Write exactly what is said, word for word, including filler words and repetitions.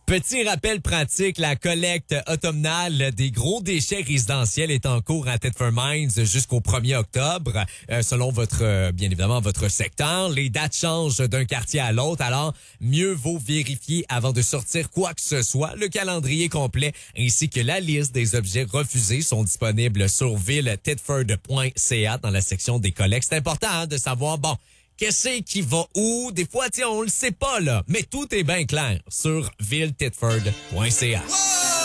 Petit rappel pratique, la collecte automnale des gros déchets résidentiels est en cours à Thetford Mines jusqu'au premier octobre. Euh, selon votre, euh, bien évidemment, votre secteur, les dates changent d'un quartier à l'autre, alors mieux vaut vérifier avant de sortir quoi que ce soit. Le calendrier complet ainsi que la liste des objets refusés sont disponibles sur ville thetford point c a dans la section des collectes. C'est important hein, de savoir, bon, qu'est-ce qui va où? Des fois, tiens, on le sait pas, là. Mais tout est bien clair sur ville thetford point c a.